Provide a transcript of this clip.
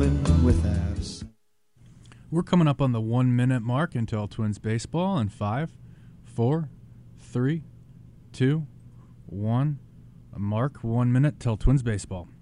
struggling with Avs. We're coming up on the 1 minute mark until Twins baseball in 5, 4, 3, 2, 1. Mark, 1 minute till Twins baseball.